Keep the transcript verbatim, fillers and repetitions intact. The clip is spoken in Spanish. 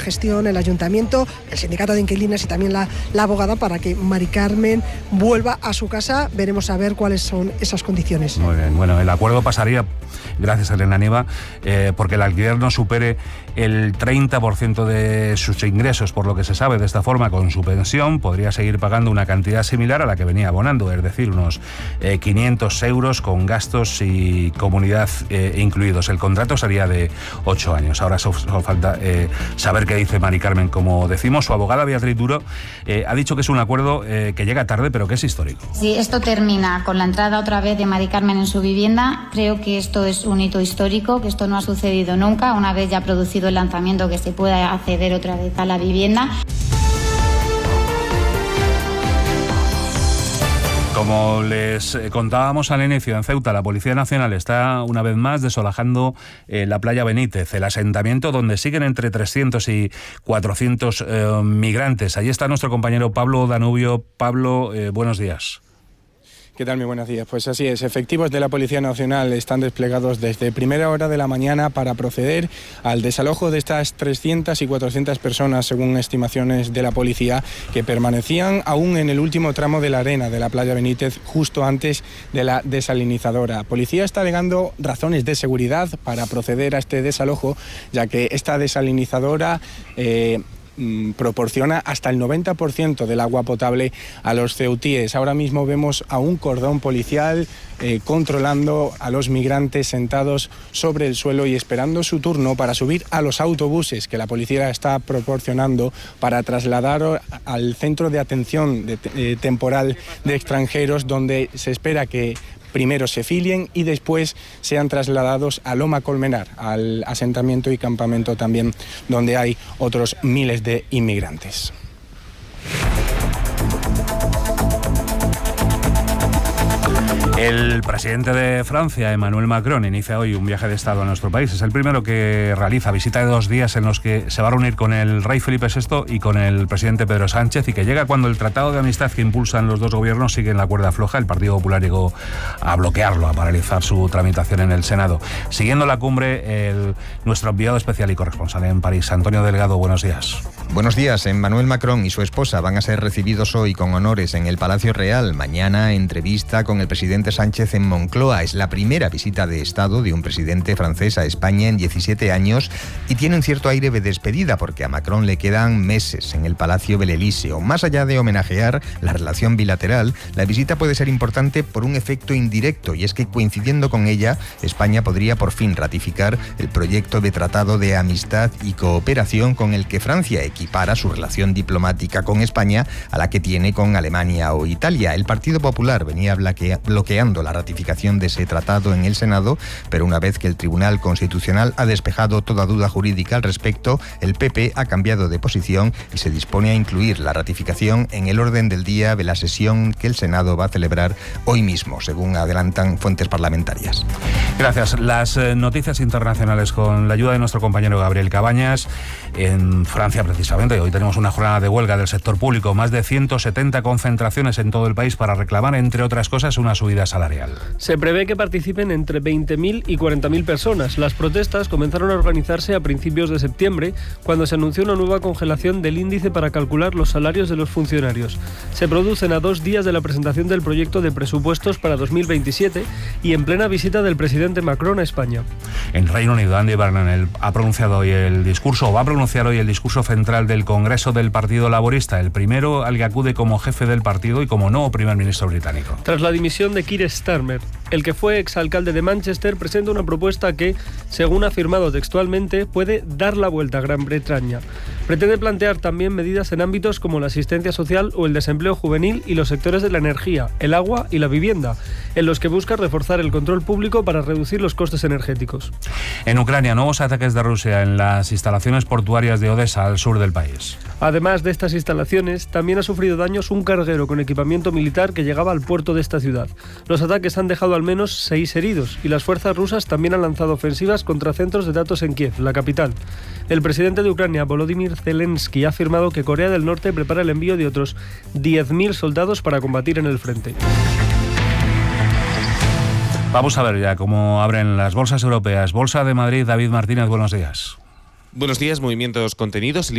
gestión, el ayuntamiento, el sindicato de inquilinas y también la, la abogada para que Mari Carmen vuelva a su casa. Veremos a ver cuáles son esas condiciones. Muy bien, bueno, el acuerdo pasaría, gracias a Elena Nieva, eh, porque el alquiler no supere el treinta por ciento de sus ingresos, por lo que se sabe. De esta forma, con su pensión, podría seguir pagando una cantidad similar a la que venía abonando, es decir, unos eh, quinientos euros con gastos y comunidad eh, incluidos. El contrato sería de ocho años. Ahora solo, solo falta eh, saber qué dice Mari Carmen. Como decimos, su abogada Beatriz Duro eh, ha dicho que es un acuerdo eh, que llega tarde, pero que es histórico. Si esto termina con la entrada otra vez de Mari Carmen en su vivienda, creo que esto es un hito histórico, que esto no ha sucedido nunca, una vez ya producido el lanzamiento, que se pueda acceder otra vez a la vivienda. Como les contábamos al inicio, en Ceuta la Policía Nacional está una vez más desolajando eh, la playa Benítez, el asentamiento donde siguen entre trescientos y cuatrocientos eh, migrantes. Allí está nuestro compañero Pablo Danubio. Pablo, eh, buenos días. ¿Qué tal? Muy buenos días. Pues así es, efectivos de la Policía Nacional están desplegados desde primera hora de la mañana para proceder al desalojo de estas trescientas y cuatrocientas personas, según estimaciones de la policía, que permanecían aún en el último tramo de la arena de la playa Benítez, justo antes de la desalinizadora. La policía está alegando razones de seguridad para proceder a este desalojo, ya que esta desalinizadora Eh, proporciona hasta el noventa por ciento del agua potable a los ceutíes. Ahora mismo vemos a un cordón policial eh, controlando a los migrantes sentados sobre el suelo y esperando su turno para subir a los autobuses que la policía está proporcionando para trasladar al centro de atención de, eh, temporal de extranjeros, donde se espera que primero se filien y después sean trasladados a Loma Colmenar, al asentamiento y campamento también, donde hay otros miles de inmigrantes. El presidente de Francia, Emmanuel Macron, inicia hoy un viaje de Estado a nuestro país. Es el primero que realiza visita de dos días en los que se va a reunir con el rey Felipe sexto y con el presidente Pedro Sánchez, y que llega cuando el tratado de amistad que impulsan los dos gobiernos sigue en la cuerda floja. El Partido Popular llegó a bloquearlo, a paralizar su tramitación en el Senado. Siguiendo la cumbre, el, nuestro enviado especial y corresponsal en París, Antonio Delgado, buenos días. Buenos días. Emmanuel Macron y su esposa van a ser recibidos hoy con honores en el Palacio Real. Mañana, entrevista con el presidente Sánchez en Moncloa. Es la primera visita de Estado de un presidente francés a España en diecisiete años y tiene un cierto aire de despedida, porque a Macron le quedan meses en el Palacio del Elíseo. Más allá de homenajear la relación bilateral, la visita puede ser importante por un efecto indirecto, y es que, coincidiendo con ella, España podría por fin ratificar el proyecto de tratado de amistad y cooperación con el que Francia equipara su relación diplomática con España a la que tiene con Alemania o Italia. El Partido Popular venía bloqueando la ratificación de ese tratado en el Senado, pero una vez que el Tribunal Constitucional ha despejado toda duda jurídica al respecto, el P P ha cambiado de posición y se dispone a incluir la ratificación en el orden del día de la sesión que el Senado va a celebrar hoy mismo, según adelantan fuentes parlamentarias. Gracias. Las eh, noticias internacionales con la ayuda de nuestro compañero Gabriel Cabañas. En Francia, precisamente, hoy tenemos una jornada de huelga del sector público, más de ciento setenta concentraciones en todo el país para reclamar, entre otras cosas, una subida salarial. Se prevé que participen entre veinte mil y cuarenta mil personas. Las protestas comenzaron a organizarse a principios de septiembre, cuando se anunció una nueva congelación del índice para calcular los salarios de los funcionarios. Se producen a dos días de la presentación del proyecto de presupuestos para dos mil veintisiete y en plena visita del presidente Macron a España. En Reino Unido, Andy Burnham ha pronunciado hoy el discurso, o va a pronunciar hoy el discurso central del Congreso del Partido Laborista, el primero al que acude como jefe del partido y como nuevo primer ministro británico. Tras la dimisión de Keir Starmer, el que fue exalcalde de Manchester presenta una propuesta que, según ha afirmado textualmente, puede dar la vuelta a Gran Bretaña. Pretende plantear también medidas en ámbitos como la asistencia social o el desempleo juvenil y los sectores de la energía, el agua y la vivienda, en los que busca reforzar el control público para reducir los costes energéticos. En Ucrania, nuevos ataques de Rusia en las instalaciones portuarias de Odessa, al sur del país. Además de estas instalaciones, también ha sufrido daños un carguero con equipamiento militar que llegaba al puerto de esta ciudad. Los ataques han dejado al menos seis heridos y las fuerzas rusas también han lanzado ofensivas contra centros de datos en Kiev, la capital. El presidente de Ucrania, Volodymyr Zelensky, ha afirmado que Corea del Norte prepara el envío de otros diez mil soldados para combatir en el frente. Vamos a ver ya cómo abren las bolsas europeas. Bolsa de Madrid, David Martínez, buenos días. Buenos días, movimientos contenidos.